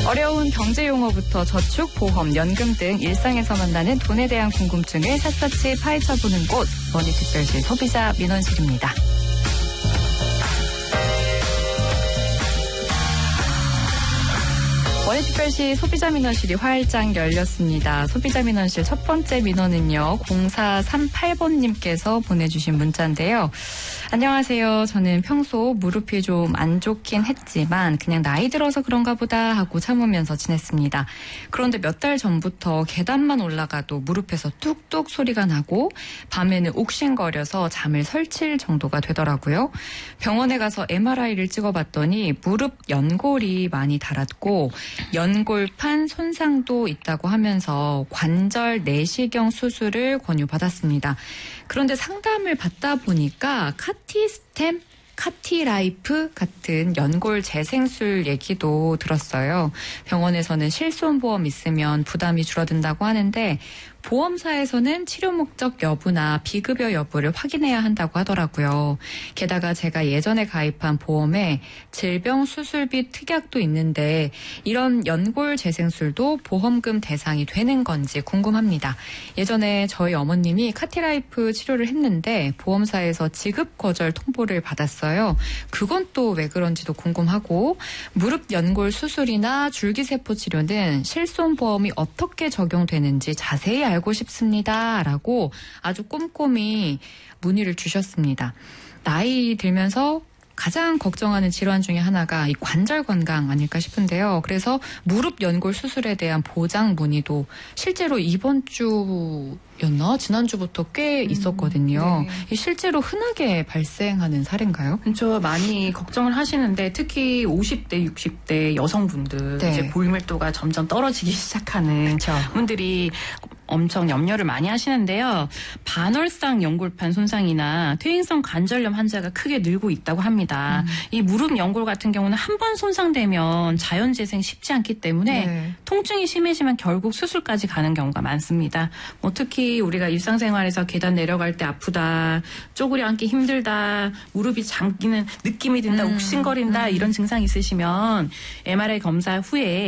어려운 경제 용어부터 저축, 보험, 연금 등 일상에서 만나는 돈에 대한 궁금증을 샅샅이 파헤쳐보는 곳, 머니특별시 소비자 민원실입니다. 머니특별시 소비자민원실이 활짝 열렸습니다. 소비자민원실 첫 번째 민원은요, 0438번님께서 보내주신 문자인데요. 안녕하세요. 저는 평소 무릎이 좀 안 좋긴 했지만 그냥 나이 들어서 그런가 보다 하고 참으면서 지냈습니다. 그런데 몇 달 전부터 계단만 올라가도 무릎에서 뚝뚝 소리가 나고 밤에는 욱신거려서 잠을 설칠 정도가 되더라고요. 병원에 가서 MRI를 찍어봤더니 무릎 연골이 많이 닳았고 연골판 손상도 있다고 하면서 관절 내시경 수술을 권유받았습니다. 그런데 상담을 받다 보니까 카티스템, 카티라이프 같은 연골 재생술 얘기도 들었어요. 병원에서는 실손보험 있으면 부담이 줄어든다고 하는데 보험사에서는 치료 목적 여부나 비급여 여부를 확인해야 한다고 하더라고요. 게다가 제가 예전에 가입한 보험에 질병 수술비 특약도 있는데 이런 연골 재생술도 보험금 대상이 되는 건지 궁금합니다. 예전에 저희 어머님이 카티라이프 치료를 했는데 보험사에서 지급 거절 통보를 받았어요. 그건 또 왜 그런지도 궁금하고 무릎 연골 수술이나 줄기세포 치료는 실손보험이 어떻게 적용되는지 자세히 알고 싶습니다. 라고 아주 꼼꼼히 문의를 주셨습니다. 나이 들면서 가장 걱정하는 질환 중에 하나가 이 관절 건강 아닐까 싶은데요. 그래서 무릎 연골 수술에 대한 보장 문의도 실제로 이번 주였나? 지난주부터 꽤 있었거든요. 네. 실제로 흔하게 발생하는 사례인가요? 그렇죠. 많이 걱정을 하시는데 특히 50대, 60대 여성분들 네. 이제 골밀도가 점점 떨어지기 시작하는 그쵸. 분들이 엄청 염려를 많이 하시는데요. 반월상 연골판 손상이나 퇴행성 관절염 환자가 크게 늘고 있다고 합니다. 이 무릎 연골 같은 경우는 한 번 손상되면 자연 재생 쉽지 않기 때문에 네. 통증이 심해지면 결국 수술까지 가는 경우가 많습니다. 뭐 특히 우리가 일상생활에서 계단 내려갈 때 아프다, 쪼그려 앉기 힘들다, 무릎이 잠기는 느낌이 든다, 욱신거린다 이런 증상이 있으시면 MRI 검사 후에